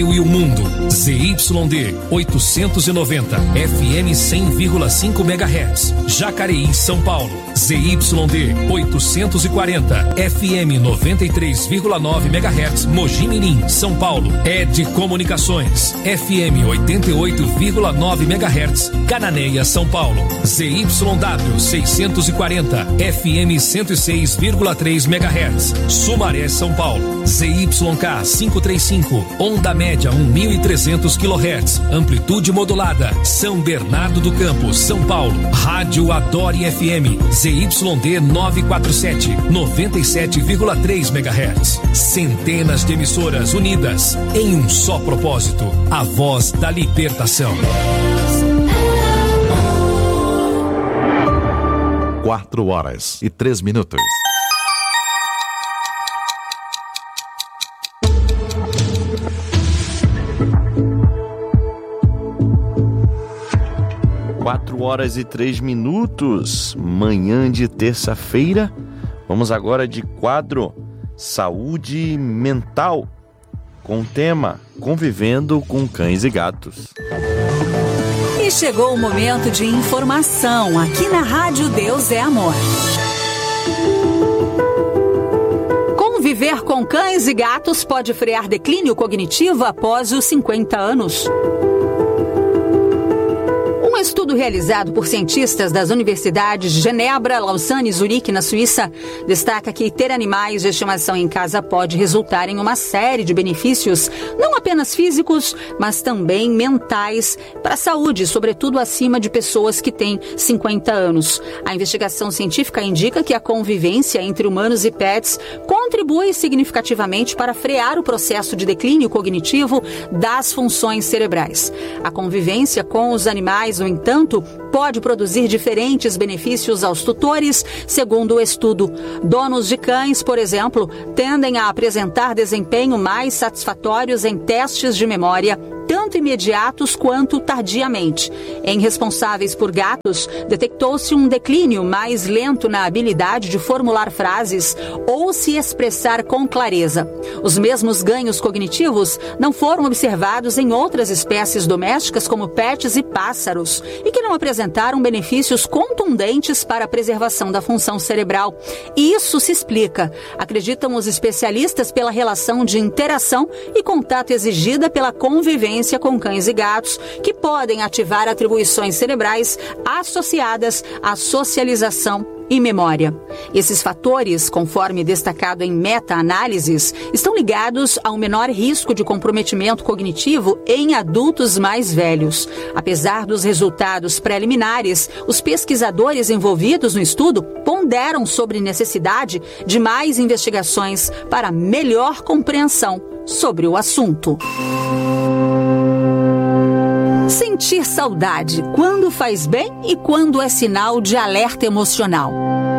E o mundo, ZYD 890, FM 100,5 MHz, Jacareí, São Paulo, ZYD 840, FM 93,9 MHz, Mogi Mirim, São Paulo, ED Comunicações, FM 88,9 MHz, Cananéia, São Paulo, ZYW 640, FM 106,3 MHz, Sumaré, São Paulo, ZYK 535, Onda Média 1.300 kHz, amplitude modulada, São Bernardo do Campo, São Paulo, Rádio Adore FM, ZYD 947, 97,3 MHz. Centenas de emissoras unidas em um só propósito, a voz da libertação. 4h03. 4h03, manhã de terça-feira. Vamos agora de quadro Saúde Mental, com o tema Convivendo com Cães e Gatos. E chegou o momento de informação aqui na Rádio Deus é Amor. Conviver com cães e gatos pode frear declínio cognitivo após os 50 anos. Um estudo realizado por cientistas das universidades de Genebra, Lausanne e Zurique, na Suíça, destaca que ter animais de estimação em casa pode resultar em uma série de benefícios, não apenas físicos, mas também mentais, para a saúde, sobretudo acima de pessoas que têm 50 anos. A investigação científica indica que a convivência entre humanos e pets contribui significativamente para frear o processo de declínio cognitivo das funções cerebrais. A convivência com os animais, no entanto, pode produzir diferentes benefícios aos tutores, segundo o estudo. Donos de cães, por exemplo, tendem a apresentar desempenho mais satisfatórios em testes de memória, tanto imediatos quanto tardiamente. Em responsáveis por gatos, detectou-se um declínio mais lento na habilidade de formular frases ou se expressar com clareza. Os mesmos ganhos cognitivos não foram observados em outras espécies domésticas, como pets e pássaros, e que não apresentaram benefícios contundentes para a preservação da função cerebral. E isso se explica, acreditam os especialistas, pela relação de interação e contato exigida pela convivência com cães e gatos, que podem ativar atribuições cerebrais associadas à socialização e memória. Esses fatores, conforme destacado em meta-análises, estão ligados ao menor risco de comprometimento cognitivo em adultos mais velhos. Apesar dos resultados preliminares, os pesquisadores envolvidos no estudo ponderam sobre necessidade de mais investigações para melhor compreensão sobre o assunto. Sentir saudade, quando faz bem e quando é sinal de alerta emocional.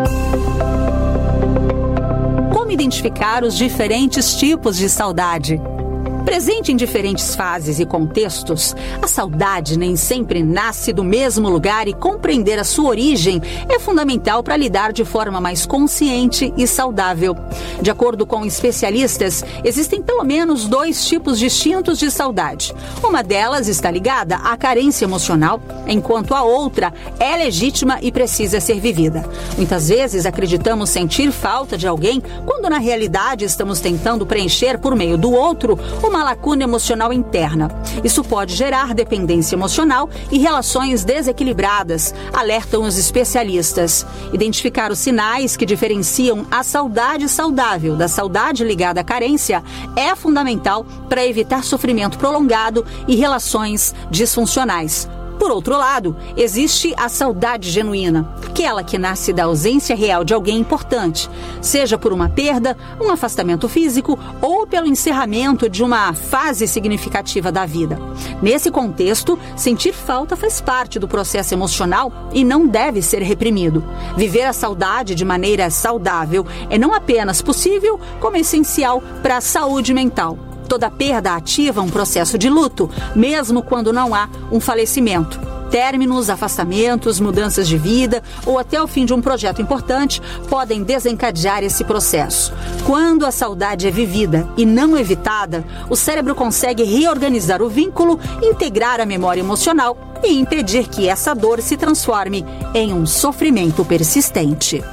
Como identificar os diferentes tipos de saudade? Presente em diferentes fases e contextos, a saudade nem sempre nasce do mesmo lugar, e compreender a sua origem é fundamental para lidar de forma mais consciente e saudável. De acordo com especialistas, existem pelo menos 2 tipos distintos de saudade. Uma delas está ligada à carência emocional, enquanto a outra é legítima e precisa ser vivida. Muitas vezes acreditamos sentir falta de alguém, quando na realidade estamos tentando preencher por meio do outro uma lacuna emocional interna. Isso pode gerar dependência emocional e relações desequilibradas, alertam os especialistas. Identificar os sinais que diferenciam a saudade saudável da saudade ligada à carência é fundamental para evitar sofrimento prolongado e relações disfuncionais. Por outro lado, existe a saudade genuína, aquela que nasce da ausência real de alguém importante, seja por uma perda, um afastamento físico ou pelo encerramento de uma fase significativa da vida. Nesse contexto, sentir falta faz parte do processo emocional e não deve ser reprimido. Viver a saudade de maneira saudável é não apenas possível, como essencial para a saúde mental. Toda perda ativa um processo de luto, mesmo quando não há um falecimento. Términos, afastamentos, mudanças de vida ou até o fim de um projeto importante podem desencadear esse processo. Quando a saudade é vivida e não evitada, o cérebro consegue reorganizar o vínculo, integrar a memória emocional e impedir que essa dor se transforme em um sofrimento persistente.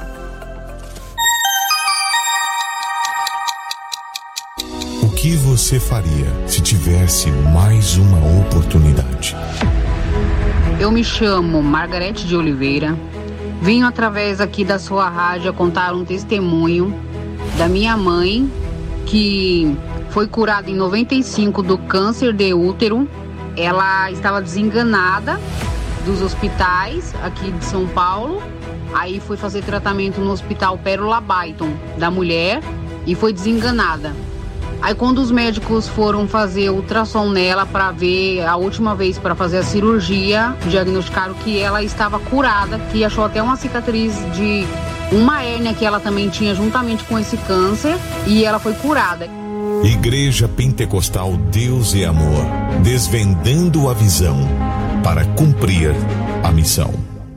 O que você faria se tivesse mais uma oportunidade? Eu me chamo Margarete de Oliveira, vim através aqui da sua rádio contar um testemunho da minha mãe, que foi curada em 95 do câncer de útero. Ela estava desenganada dos hospitais aqui de São Paulo, aí foi fazer tratamento no Hospital Pérola Baiton da mulher e foi desenganada. Aí quando os médicos foram fazer ultrassom nela para ver, a última vez para fazer a cirurgia, diagnosticaram que ela estava curada, que achou até uma cicatriz de uma hérnia que ela também tinha juntamente com esse câncer, e ela foi curada. Igreja Pentecostal Deus é Amor, desvendando a visão para cumprir a missão.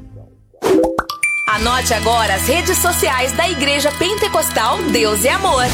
Anote agora as redes sociais da Igreja Pentecostal Deus é Amor.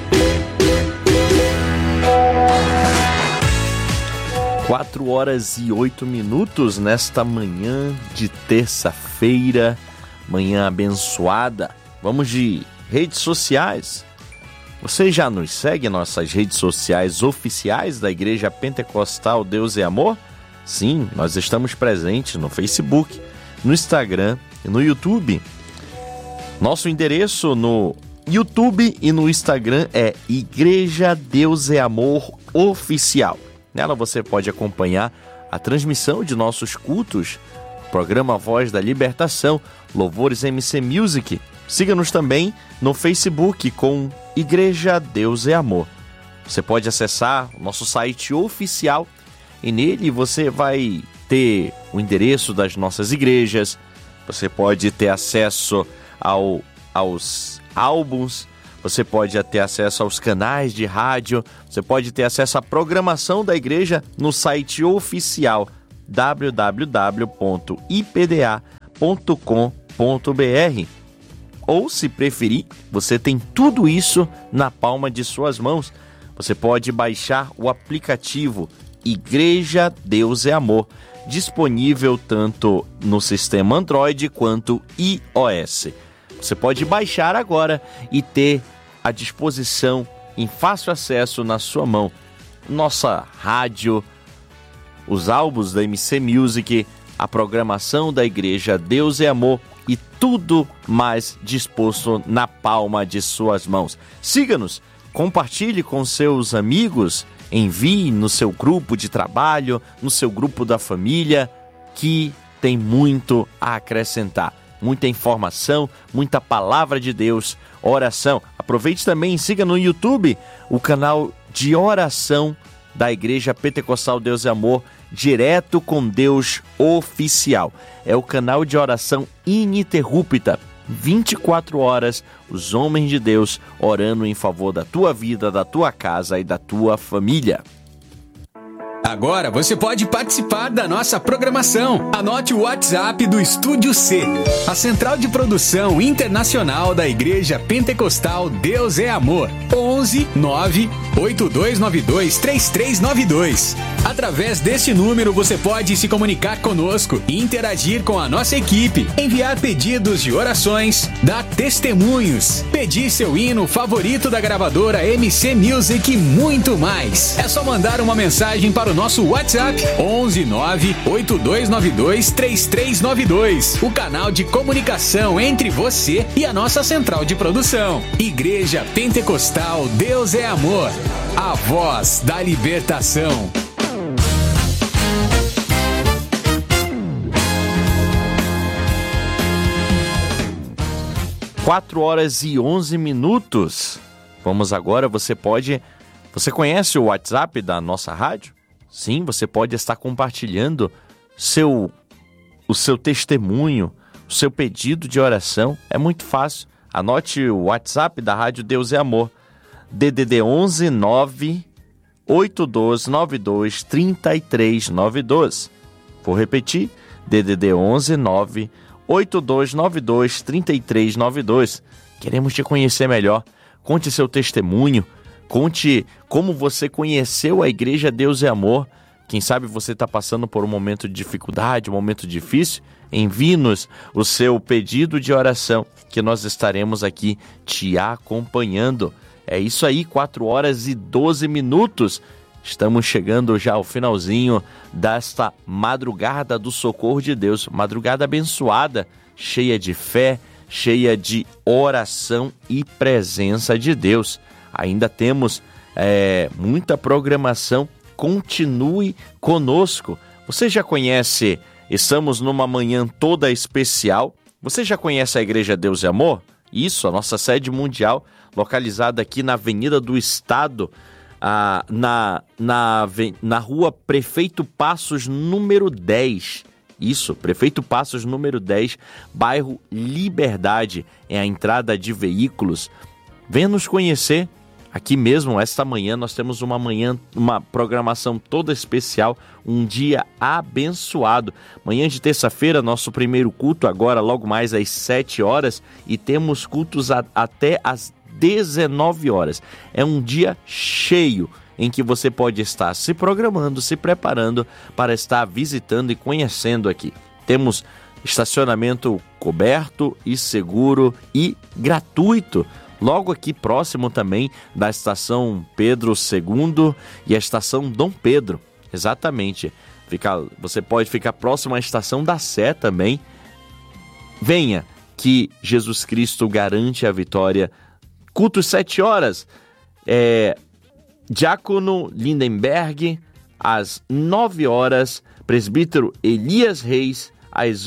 4h08 nesta manhã de terça-feira, manhã abençoada. Vamos de redes sociais. Você já nos segue em nossas redes sociais oficiais da Igreja Pentecostal Deus é Amor? Sim, nós estamos presentes no Facebook, no Instagram e no YouTube. Nosso endereço no YouTube e no Instagram é Igreja Deus é Amor Oficial. Nela você pode acompanhar a transmissão de nossos cultos, programa Voz da Libertação, Louvores MC Music. Siga-nos também no Facebook com Igreja Deus é Amor. Você pode acessar o nosso site oficial e nele você vai ter o endereço das nossas igrejas, você pode ter acesso aos álbuns, você pode ter acesso aos canais de rádio, você pode ter acesso à programação da igreja no site oficial www.ipda.com.br. Ou, se preferir, você tem tudo isso na palma de suas mãos. Você pode baixar o aplicativo Igreja Deus é Amor, disponível tanto no sistema Android quanto iOS. Você pode baixar agora e ter à disposição, em fácil acesso na sua mão, nossa rádio, os álbuns da MC Music, a programação da Igreja Deus é Amor e tudo mais disposto na palma de suas mãos. Siga-nos, compartilhe com seus amigos, envie no seu grupo de trabalho, no seu grupo da família, que tem muito a acrescentar. Muita informação, muita palavra de Deus, oração. Aproveite também e siga no YouTube o canal de oração da Igreja Pentecostal Deus é Amor, Direto com Deus Oficial. É o canal de oração ininterrupta, 24 horas, os homens de Deus orando em favor da tua vida, da tua casa e da tua família. Agora você pode participar da nossa programação. Anote o WhatsApp do Estúdio C, a central de produção internacional da Igreja Pentecostal Deus é Amor. 11 9 8292 3392. Através desse número você pode se comunicar conosco e interagir com a nossa equipe, enviar pedidos de orações, dar testemunhos, pedir seu hino favorito da gravadora MC Music e muito mais. É só mandar uma mensagem para o nosso WhatsApp 11 9 8292 3392, o canal de comunicação entre você e a nossa central de produção. Igreja Pentecostal Deus é Amor, a voz da libertação. 4h11. Vamos agora, você conhece o WhatsApp da nossa rádio? Sim, você pode estar compartilhando o seu testemunho, o seu pedido de oração. É muito fácil. Anote o WhatsApp da Rádio Deus é Amor. DDD 11 9 98292-3392. Vou repetir, DDD 11 98292-3392. Queremos te conhecer melhor. Conte seu testemunho, conte como você conheceu a Igreja Deus é Amor. Quem sabe você está passando por um momento de dificuldade, um momento difícil. Envie-nos o seu pedido de oração, que nós estaremos aqui te acompanhando. É isso aí, 4h12. Estamos chegando já ao finalzinho desta madrugada do socorro de Deus. Madrugada abençoada, cheia de fé, cheia de oração e presença de Deus. Ainda temos muita programação. Continue conosco. Você já conhece, estamos numa manhã toda especial. Você já conhece a Igreja Deus é Amor? Isso, a nossa sede mundial, localizada aqui na Avenida do Estado, na rua Prefeito Passos, número 10. Isso, Prefeito Passos, número 10, bairro Liberdade, é a entrada de veículos. Venha nos conhecer. Aqui mesmo, esta manhã, nós temos uma programação toda especial, um dia abençoado. Manhã de terça-feira, nosso primeiro culto, agora logo mais às 7 horas, e temos cultos até às 19 horas. É um dia cheio em que você pode estar se programando, se preparando para estar visitando e conhecendo aqui. Temos estacionamento coberto e seguro e gratuito. Logo aqui próximo também da estação Pedro II e a estação Dom Pedro. Exatamente. Você pode ficar próximo à estação da Sé também. Venha, que Jesus Cristo garante a vitória. Culto 7 horas. Diácono Lindenberg, às 9 horas. Presbítero Elias Reis, às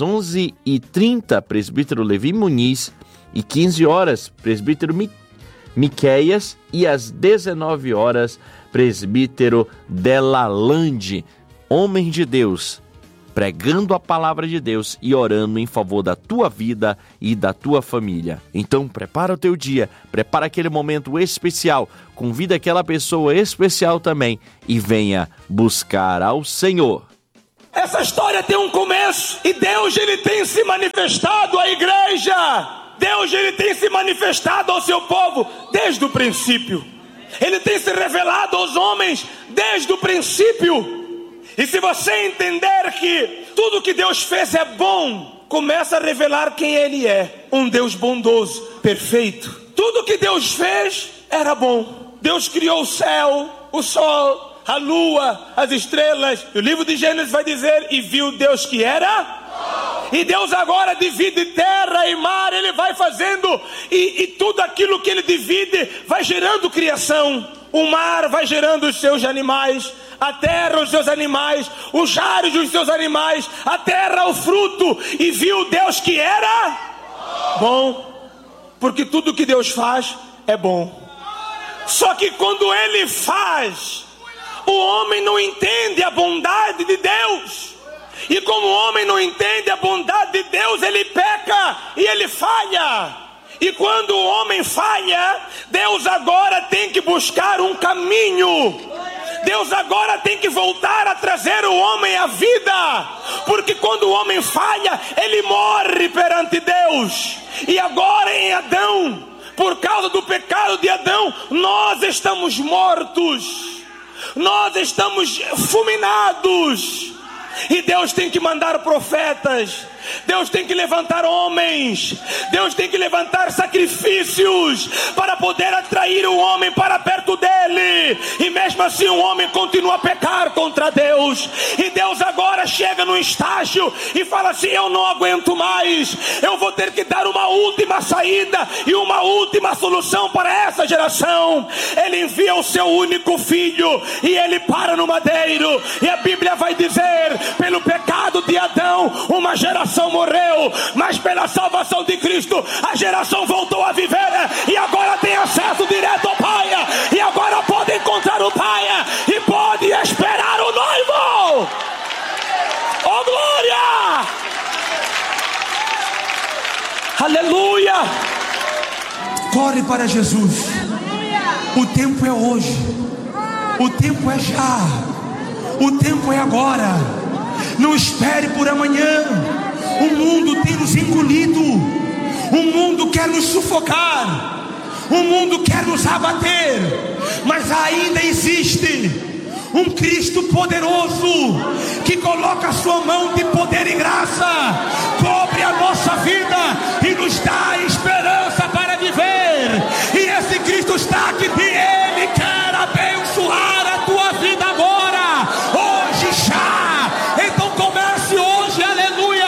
11h30. Presbítero Levi Muniz. E 15 horas, presbítero Miqueias, e às 19 horas, presbítero Delalande. Homem de Deus, pregando a palavra de Deus e orando em favor da tua vida e da tua família. Então, prepara o teu dia, prepara aquele momento especial, convida aquela pessoa especial também e venha buscar ao Senhor. Essa história tem um começo e Deus, ele tem se manifestado à igreja. Deus, ele tem se manifestado ao seu povo desde o princípio. Ele tem se revelado aos homens desde o princípio. E se você entender que tudo que Deus fez é bom, começa a revelar quem ele é. Um Deus bondoso, perfeito. Tudo que Deus fez era bom. Deus criou o céu, o sol, a lua, as estrelas. O livro de Gênesis vai dizer: e viu Deus que era. E Deus agora divide terra e mar. Ele vai fazendo e tudo aquilo que ele divide vai gerando criação. O mar vai gerando os seus animais, a terra os seus animais, os ares os seus animais, a terra o fruto. E viu Deus que era bom, porque tudo que Deus faz é bom. Só que quando ele faz, o homem não entende a bondade de Deus. E como o homem não entende a bondade de Deus, ele peca e ele falha. E quando o homem falha, Deus agora tem que buscar um caminho. Deus agora tem que voltar a trazer o homem à vida. Porque quando o homem falha, ele morre perante Deus. E agora em Adão, por causa do pecado de Adão, nós estamos mortos. Nós estamos fulminados. E Deus tem que mandar profetas, Deus tem que levantar homens, Deus tem que levantar sacrifícios para poder atrair o homem para perto dele. E mesmo assim o homem continua a pecar contra Deus. E Deus agora chega no estágio e fala assim: eu não aguento mais, eu vou ter que dar uma última saída e uma última solução para essa geração. Ele envia o seu único filho e ele para no madeiro. E a Bíblia vai dizer: pelo pecado de Adão uma geração morreu, mas pela salvação de Cristo a geração voltou a viver e agora tem acesso direto ao Pai. E agora pode encontrar o Pai e pode esperar o noivo. Oh glória! Aleluia! Corre para Jesus. O tempo é hoje. O tempo é já. O tempo é agora. Não espere por amanhã. O mundo tem nos engolido. O mundo quer nos sufocar. O mundo quer nos abater. Mas ainda existe um Cristo poderoso que coloca a sua mão de poder e graça, cobre a nossa vida e nos dá esperança para viver. E esse Cristo está aqui e Ele quer abençoar a tua vida agora, hoje já. Então comece hoje, aleluia.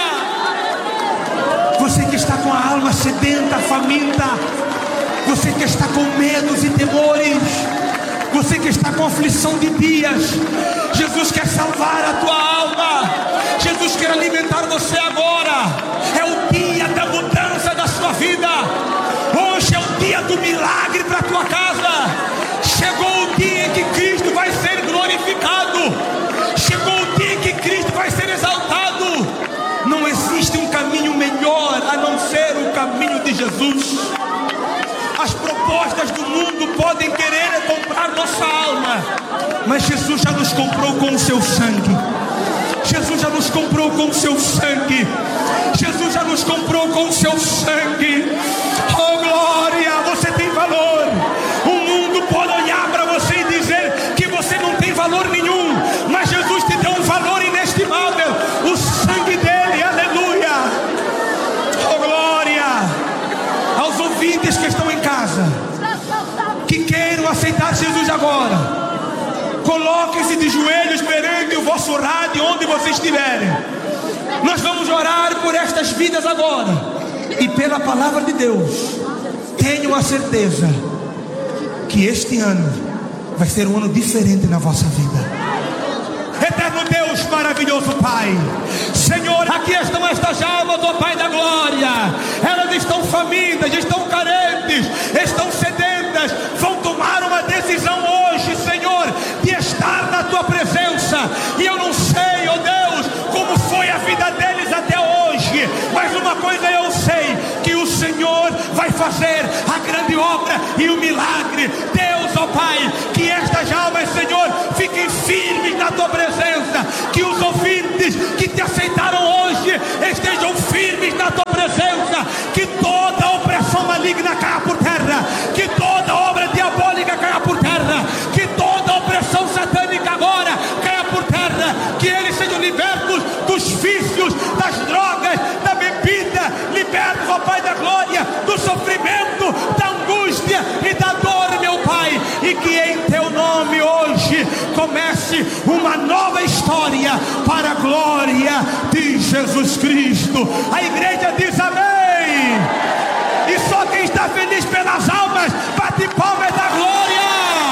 Você que está com a alma sedenta, faminta, você que está com medos e temores, você que está com aflição de dias, Jesus quer salvar a tua alma. Jesus quer alimentar você agora. É o dia da mudança da sua vida. Hoje é o dia do milagre para a tua casa. Chegou o dia em que Cristo vai ser glorificado. Chegou o dia em que Cristo vai ser exaltado. Não existe um caminho melhor a não ser o caminho de Jesus. As propostas do mundo podem querer comprar nossa alma, mas Jesus já nos comprou com o seu sangue. Jesus já nos comprou com o seu sangue. Jesus já nos comprou com o seu sangue. Oh glória, você tem valor. O mundo pode olhar para você e dizer que você não tem valor nenhum, mas Jesus te deu um valor inestimável, o sangue dele, aleluia. Oh glória. Aos ouvintes que estão em casa, que queiram aceitar Jesus agora, coloquem-se de joelhos perante o vosso rádio, onde vocês estiverem. Nós vamos orar por estas vidas agora, e pela palavra de Deus, tenham a certeza que este ano vai ser um ano diferente na vossa vida. Eterno Deus, maravilhoso Pai, Senhor, aqui estão estas almas, ó Pai da glória. Elas estão famintas, estão carentes, estão sedentas. Vão tomar uma decisão hoje, Senhor, de estar na Tua presença. E eu não sei, ó Deus, como foi a vida deles até hoje, mas uma coisa eu sei, que o Senhor vai fazer a grande obra e o milagre. Deus, ó Pai, que estas almas, Senhor, fiquem firmes na Tua presença. Que os ouvintes que te aceitaram hoje estejam firmes na Tua presença. Que toda opressão maligna caia por terra. Que toda obra diabólica caia por terra. Que toda opressão satânica agora caia por terra. Que eles sejam libertos dos vícios, das drogas, da bebida. Libertos, ó Pai da glória, do sofrimento, da angústia e da dor, meu Pai. E que em Teu nome hoje comece uma nova história para a glória de Jesus Cristo. A igreja diz amém. E só quem está feliz pelas almas bate palmas da glória.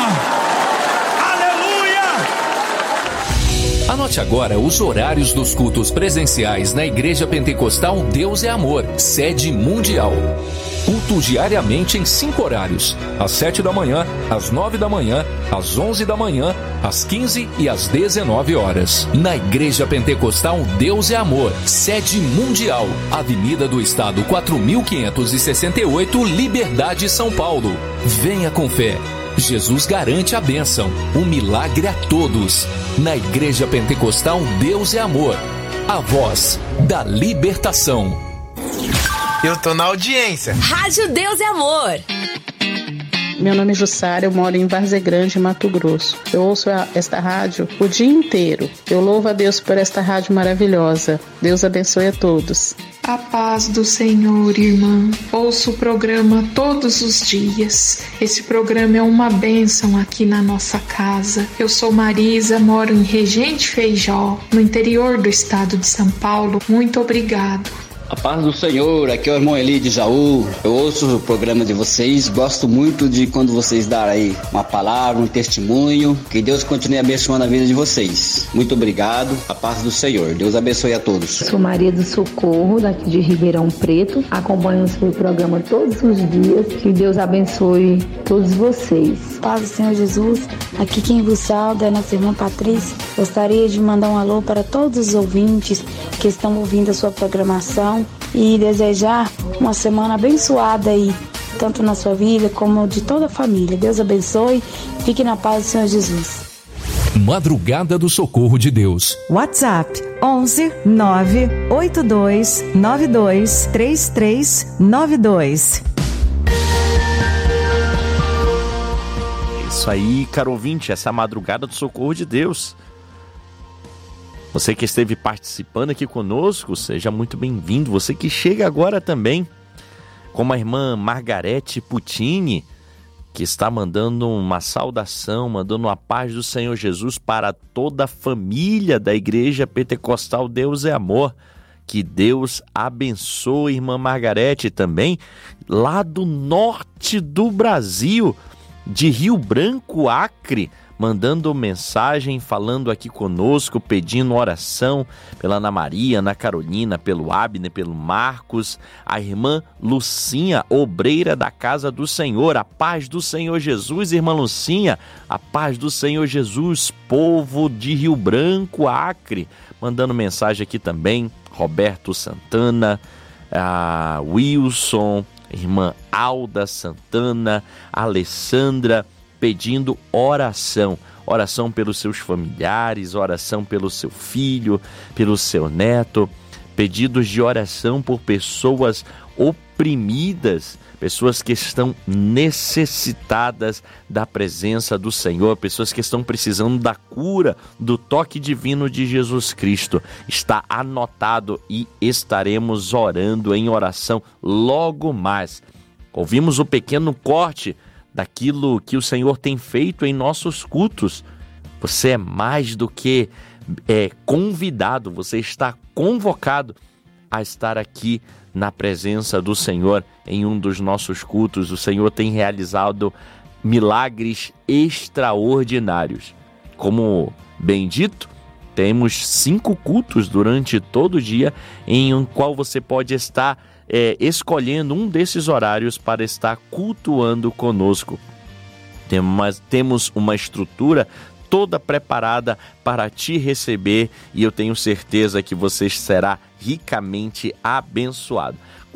Aleluia. Anote agora os horários dos cultos presenciais na Igreja Pentecostal Deus é Amor, sede mundial. Culto diariamente em 5 horários: às 7 da manhã, às 9 da manhã, às 11 da manhã, às 15 e às 19 horas. Na Igreja Pentecostal Deus é Amor, sede mundial, Avenida do Estado 4568, Liberdade, São Paulo. Venha com fé. Jesus garante a bênção, o milagre a todos. Na Igreja Pentecostal Deus é Amor, a voz da libertação. Eu tô na audiência. Rádio Deus é Amor. Meu nome é Jussara, eu moro em Várzea Grande, Mato Grosso. Eu ouço esta rádio o dia inteiro. Eu louvo a Deus por esta rádio maravilhosa. Deus abençoe a todos. A paz do Senhor, irmã. Ouço o programa todos os dias. Esse programa é uma bênção aqui na nossa casa. Eu sou Marisa, moro em Regente Feijó, no interior do estado de São Paulo. Muito obrigado. A paz do Senhor, aqui é o irmão Eli de Jaú. Eu ouço o programa de vocês, gosto muito de quando vocês dão aí uma palavra, um testemunho. Que Deus continue abençoando a vida de vocês. Muito obrigado, a paz do Senhor. Deus abençoe a todos. Sou Maria do Socorro, daqui de Ribeirão Preto. Acompanho o seu programa todos os dias. Que Deus abençoe todos vocês. Paz do Senhor Jesus, aqui quem vos sauda é nossa irmã Patrícia. Gostaria de mandar um alô para todos os ouvintes que estão ouvindo a sua programação e desejar uma semana abençoada aí, tanto na sua vida como de toda a família. Deus abençoe, fique na paz do Senhor Jesus. Madrugada do Socorro de Deus. WhatsApp 11 982 92 3392. Isso aí, caro ouvinte, essa madrugada do Socorro de Deus. Você que esteve participando aqui conosco, seja muito bem-vindo. Você que chega agora também, como a irmã Margarete Puccini, que está mandando uma saudação, mandando a paz do Senhor Jesus para toda a família da Igreja Pentecostal Deus é Amor. Que Deus abençoe, irmã Margarete, também lá do norte do Brasil, de Rio Branco, Acre, mandando mensagem, falando aqui conosco, pedindo oração pela Ana Maria, Ana Carolina, pelo Abner, pelo Marcos, a irmã Lucinha, obreira da Casa do Senhor. A paz do Senhor Jesus, irmã Lucinha, a paz do Senhor Jesus, povo de Rio Branco, Acre, mandando mensagem aqui também, Roberto Santana, a Wilson, irmã Alda Santana, Alessandra, pedindo oração pelos seus familiares, oração pelo seu filho, pelo seu neto, pedidos de oração por pessoas oprimidas, pessoas que estão necessitadas da presença do Senhor, pessoas que estão precisando da cura, do toque divino de Jesus Cristo. Está anotado e estaremos orando em oração logo mais. Ouvimos o pequeno corte daquilo que o Senhor tem feito em nossos cultos. Você é mais do que convidado, você está convocado a estar aqui na presença do Senhor em um dos nossos cultos. O Senhor tem realizado milagres extraordinários. Como bem dito, temos 5 cultos durante todo o dia, em um qual você pode estar escolhendo um desses horários para estar cultuando conosco. Temos uma estrutura toda preparada para te receber e eu tenho certeza que você será ricamente abençoado.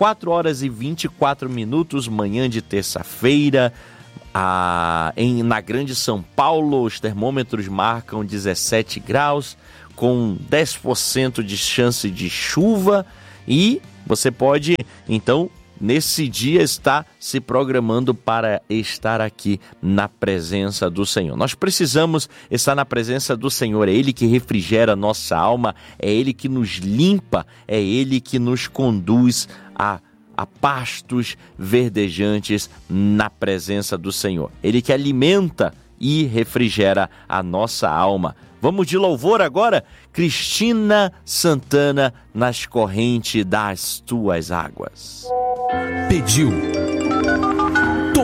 4h24, manhã de terça-feira, na Grande São Paulo, os termômetros marcam 17 graus, com 10% de chance de chuva, e você pode, então, nesse dia estar se programando para estar aqui na presença do Senhor. Nós precisamos estar na presença do Senhor. É Ele que refrigera a nossa alma, é Ele que nos limpa, é Ele que nos conduz a pastos verdejantes na presença do Senhor. Ele que alimenta e refrigera a nossa alma. Vamos de louvor agora? Cristina Santana, nas correntes das tuas águas. Pediu,